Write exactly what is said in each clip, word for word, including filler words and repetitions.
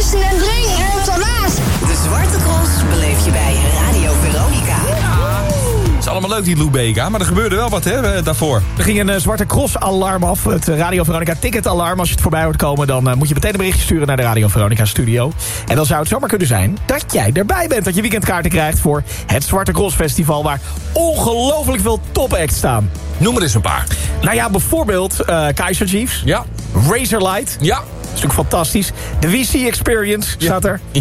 Luister en drink en daarnaast. De Zwarte Cross beleef je bij Radio Veronica. Het is allemaal leuk, die Lubega, maar er gebeurde wel wat hè, daarvoor. Er ging een uh, Zwarte Cross-alarm af. Het uh, Radio Veronica ticketalarm. Als je het voorbij hoort komen, dan uh, moet je meteen een berichtje sturen naar de Radio Veronica studio. En dan zou het zomaar kunnen zijn dat jij erbij bent. Dat je weekendkaarten krijgt voor het Zwarte Cross Festival, waar ongelooflijk veel topacts staan. Noem er eens een paar. Nou ja, bijvoorbeeld uh, Kaiser Chiefs. Ja. Razorlight. Ja. Dat is natuurlijk fantastisch. De W C Experience staat er. Ja.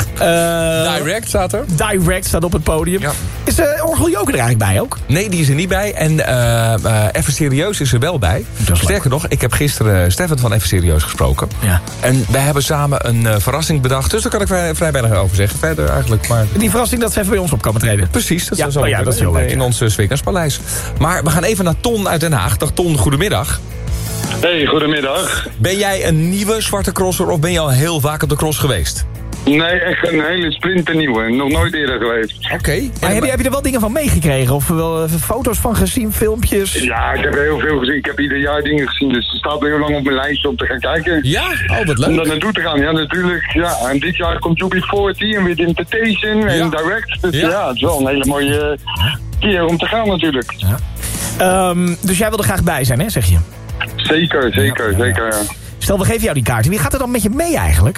Uh, Direct staat er. Direct staat op het podium. Ja. Is uh, Orgel Joker er eigenlijk bij ook? Nee, die is er niet bij. En uh, uh, Even Serieus is er wel bij. Sterker nog, ik heb gisteren Stefan van Even Serieus gesproken. Ja. En wij hebben samen een uh, verrassing bedacht. Dus daar kan ik vrij, vrij weinig over zeggen. Verder eigenlijk. Maar... Die verrassing dat ze even bij ons op komen treden. Precies, dat, ja, is, zo oh ja, dat is heel leuk. In ons uh, Swingerspaleis. Maar we gaan even naar Ton uit Den Haag. Dag Ton, goedemiddag. Hey, goedemiddag. Ben jij een nieuwe Zwarte Crosser of ben je al heel vaak op de cross geweest? Nee, echt een hele splinternieuwe. Nog nooit eerder geweest. Oké. Okay. Maar heb je, heb je er wel dingen van meegekregen? Of wel even foto's van gezien, filmpjes? Ja, ik heb heel veel gezien. Ik heb ieder jaar dingen gezien. Dus het staat al heel lang op mijn lijstje om te gaan kijken. Ja? Oh, wat leuk. Om daar naartoe te gaan. Ja, natuurlijk. Ja. En dit jaar komt U B veertig en weer Temptation ja. en Direct. Dus ja. ja, het is wel een hele mooie keer om te gaan natuurlijk. Ja. Um, dus jij wil er graag bij zijn, hè, zeg je? Zeker, zeker, ja, ja. zeker, ja. Stel, we geven jou die kaarten. Wie gaat er dan met je mee eigenlijk?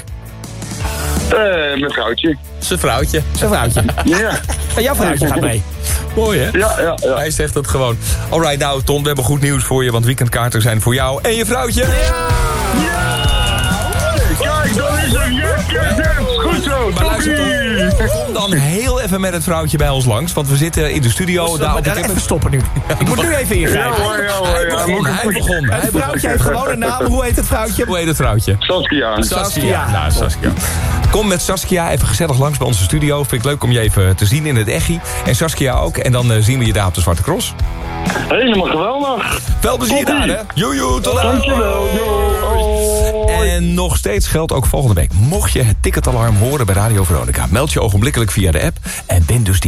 Uh, mijn vrouwtje. Zijn vrouwtje. Zijn vrouwtje. Ja. En jouw vrouwtje gaat mee. Mooi, hè? Ja, ja, ja. Hij zegt het gewoon. Alright, nou, Ton, we hebben goed nieuws voor je, want weekendkaarten zijn voor jou en je vrouwtje. Ja! Ja! Kijk, dat is een yes, goed zo. Maar luister, Ton, kom dan heel even met het vrouwtje bij ons langs, want we zitten in de studio. Dus, daar op de even stoppen nu. Ik moet nu even ingrijpen. Ja, hoor, ja, hoor, hij ja, begon, hij begon. Het vrouwtje heeft gewoon een naam. Hoe heet het vrouwtje? Hoe heet het vrouwtje? Saskia. Saskia. Nou, Saskia. Kom met Saskia even gezellig langs bij onze studio. Vind ik leuk om je even te zien in het echi. En Saskia ook. En dan uh, zien we je daar op de Zwarte Cross. Helemaal geweldig. Veel plezier daar, hè? Joejoe, tot later. Dankjewel. Hoi. En nog steeds geldt ook volgende week. Mocht je het ticketalarm horen bij Radio Veronica, meld je ogenblikkelijk via de app. En ben dus die